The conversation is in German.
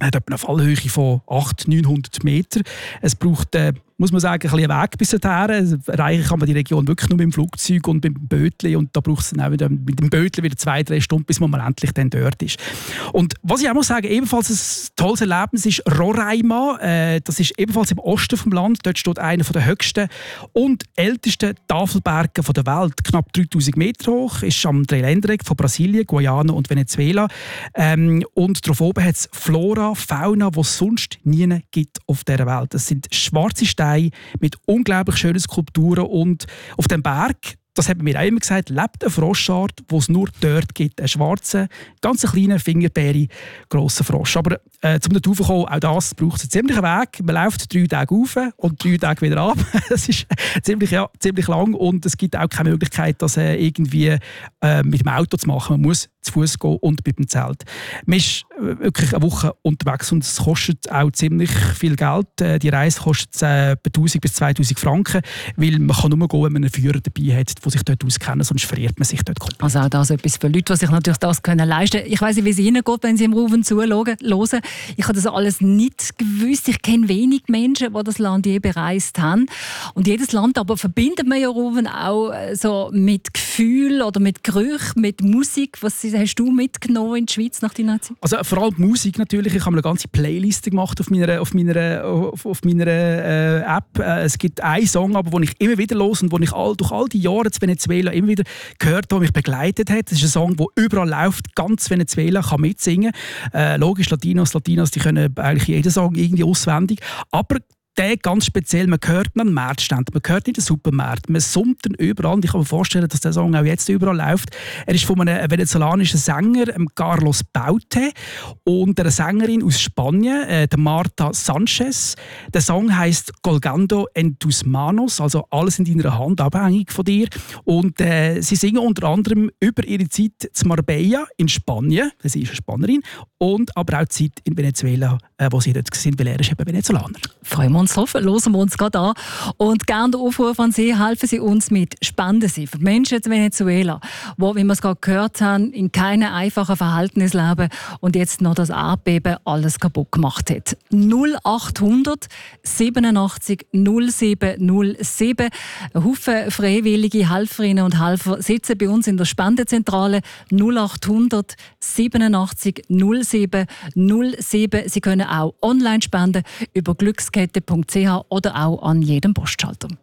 hat etwa eine Fallhöhe von 800-900 Metern. Es braucht, muss man sagen, ein bisschen Weg bis dorthin. Erreichen kann man die Region wirklich nur mit dem Flugzeug und mit dem Bötli. Und da braucht es dann auch wieder, mit dem Bötli wieder 2-3 Stunden, bis man endlich dann dort ist. Und was ich auch muss sagen, ebenfalls ein tolles Erlebnis ist Roraima. Das ist ebenfalls im Osten des Landes. Dort steht einer der höchsten und ältesten Tafelberge der Welt. Knapp 3000 Meter hoch. Ist am Dreiländereck von Brasilien, Guyana und Venezuela. Und darauf oben hat es Flora, Fauna, die es sonst nie gibt auf dieser Welt. Das sind schwarze Steine mit unglaublich schönen Skulpturen. Und auf dem Berg, das hat man mir auch immer gesagt, lebt eine Froschart, die es nur dort gibt. Ein schwarzer, ganz kleiner, fingerbeere, grosser Frosch. Aber zum dort raufzukommen, auch das braucht einen ziemlichen Weg. Man läuft 3 Tage rauf und 3 Tage wieder ab. Das ist ziemlich lang und es gibt auch keine Möglichkeit, das irgendwie mit dem Auto zu machen. Man muss zu Fuß gehen und mit dem Zelt. Man ist wirklich eine Woche unterwegs und es kostet auch ziemlich viel Geld. Die Reise kostet etwa 1000 bis 2000 Franken, weil man kann nur gehen, wenn man einen Führer dabei hat, der sich dort auskennt, sonst verliert man sich dort komplett. Also auch das etwas für Leute, die sich natürlich das leisten können. Ich weiss nicht, wie es Ihnen geht, wenn Sie im Rufen zuhören. Ich habe das alles nicht gewusst. Ich kenne wenig Menschen, die das Land je bereist haben. Und jedes Land aber verbindet man ja Rufen auch so mit Gefühl oder mit Gerüchen, mit Musik. Was hast du mitgenommen in die Schweiz nach deiner Zeit? Also vor allem die Musik natürlich. Ich habe eine ganze Playliste gemacht auf meiner App. Es gibt einen Song, aber den ich immer wieder höre und den ich durch all die Jahre in Venezuela immer wieder gehört habe, der mich begleitet hat. Das ist ein Song, der überall läuft. Ganz Venezuela kann mitsingen. Logisch, Latinos, die können eigentlich jeden Song irgendwie auswendig. Aber der ganz speziell, man hört ihn an Märzständen, man hört ihn in den Supermärkten, man summt ihn überall. Und ich kann mir vorstellen, dass der Song auch jetzt überall läuft. Er ist von einem venezolanischen Sänger, Carlos Baute, und einer Sängerin aus Spanien, der Marta Sanchez. Der Song heisst «Colgando en tus manos», also «Alles in deiner Hand, abhängig von dir». Und sie singen unter anderem über ihre Zeit zu Marbella in Spanien, sie ist eine Spanierin, und aber auch die Zeit in Venezuela, wo sie dort sind, weil er ist eben Venezolaner. Freuen wir uns drauf, hören wir uns gerade an. Und gerne der Aufruf an Sie, helfen Sie uns mit Spenden Sie für die Menschen in Venezuela, die, wie wir es gerade gehört haben, in keinem einfachen Verhältnis leben und jetzt noch das Erdbeben alles kaputt gemacht hat. 0800 87 07 07. Ein Haufen freiwillige Helferinnen und Helfer sitzen bei uns in der Spendenzentrale 0800 87 07 07. Sie können auch online spenden über glückskette.ch oder auch an jedem Postschalter.